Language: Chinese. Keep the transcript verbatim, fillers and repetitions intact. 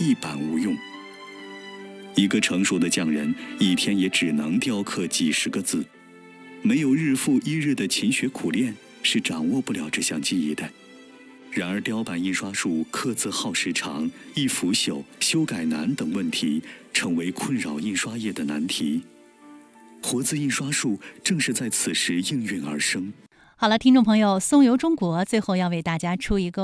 一板无用。一个成熟的匠人一天也只能雕刻几十个字，没有日复一日的勤学苦练，是掌握不了这项技艺的。然而雕版印刷术刻字耗时长、易腐朽、修改难等问题，成为困扰印刷业的难题。活字印刷术正是在此时应运而生。 好了，听众朋友，松游中国最后要为大家出一个